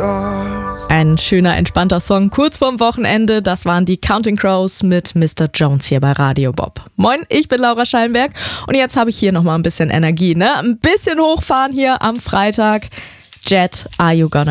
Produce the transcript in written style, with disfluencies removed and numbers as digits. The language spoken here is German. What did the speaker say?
Ein schöner, entspannter Song kurz vorm Wochenende. Das waren die Counting Crows mit Mr. Jones hier bei Radio Bob. Moin, ich bin Laura Schallenberg und jetzt habe ich hier nochmal ein bisschen Energie, ne? Ein bisschen hochfahren hier am Freitag. Jet, Are You Gonna